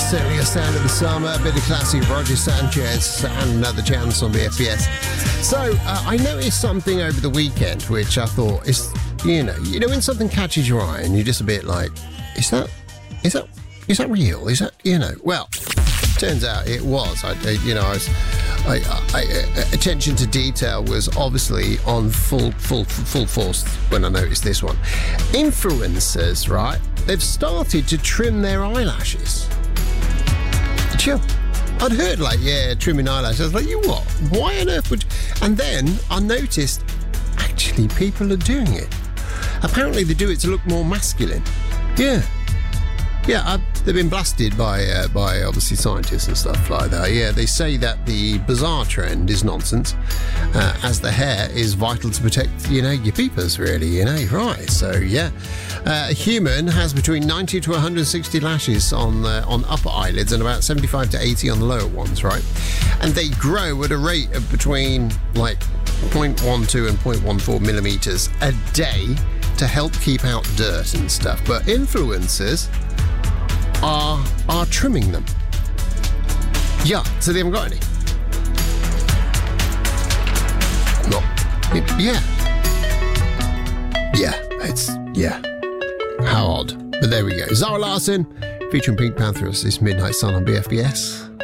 certainly a sound of the summer, a bit of classic Roger Sanchez and another chance on BFBS. So, I noticed something over the weekend which I thought is, you know when something catches your eye and you're just a bit like, is that real? Is that, well, turns out it was. Attention to detail was obviously on full force when I noticed this one. Influencers, right? They've started to trim their eyelashes. Sure. I'd heard trimming eyelashes. I was like, you what? Why on earth would you? And then I noticed, actually, people are doing it. Apparently they do it to look more masculine. Yeah, they've been blasted by obviously scientists and stuff like that. Yeah, they say that the bizarre trend is nonsense, as the hair is vital to protect, your peepers, really, right? So, yeah. A human has between 90 to 160 lashes on upper eyelids and about 75 to 80 on the lower ones, right? And they grow at a rate of between, 0.12 and 0.14 millimeters a day to help keep out dirt and stuff. But influencers are trimming them. Yeah, so they haven't got any. No. Yeah. How odd. But there we go. Zara Larsson featuring Pink Panther. This Midnight Sun on BFBS.